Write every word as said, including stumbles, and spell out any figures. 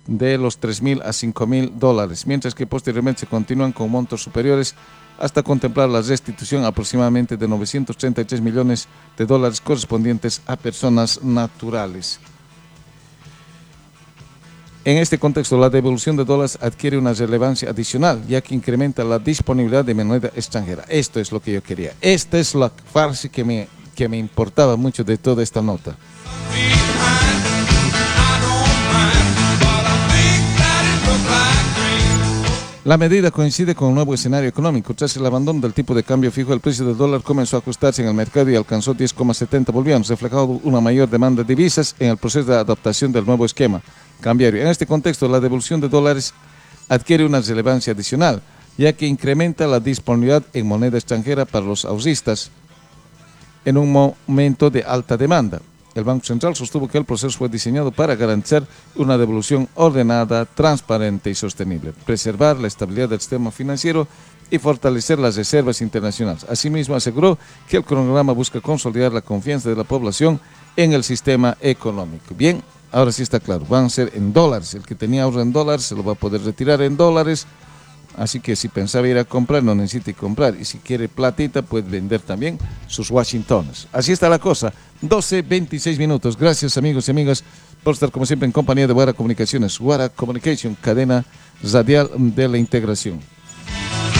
de los tres mil a cinco mil dólares, mientras que posteriormente se continúan con montos superiores hasta contemplar la restitución aproximadamente de novecientos treinta y tres millones de dólares correspondientes a personas naturales. En este contexto, la devolución de dólares adquiere una relevancia adicional, ya que incrementa la disponibilidad de moneda extranjera. Esto es lo que yo quería. Esta es la parte que me, que me importaba mucho de toda esta nota. La medida coincide con un nuevo escenario económico. Tras el abandono del tipo de cambio fijo, el precio del dólar comenzó a ajustarse en el mercado y alcanzó diez coma setenta bolivianos, reflejando una mayor demanda de divisas en el proceso de adaptación del nuevo esquema cambiario. En este contexto, la devolución de dólares adquiere una relevancia adicional, ya que incrementa la disponibilidad en moneda extranjera para los ahorristas en un momento de alta demanda. El Banco Central sostuvo que el proceso fue diseñado para garantizar una devolución ordenada, transparente y sostenible, preservar la estabilidad del sistema financiero y fortalecer las reservas internacionales. Asimismo, aseguró que el cronograma busca consolidar la confianza de la población en el sistema económico. Bien, ahora sí está claro, van a ser en dólares. El que tenía ahorro en dólares se lo va a poder retirar en dólares. Así que si pensaba ir a comprar, no necesita comprar. Y si quiere platita, puede vender también sus Washingtones. Así está la cosa. doce, veintiséis minutos. Gracias, amigos y amigas, por estar como siempre en compañía de Guara Comunicaciones. Guara Communication, cadena radial de la integración.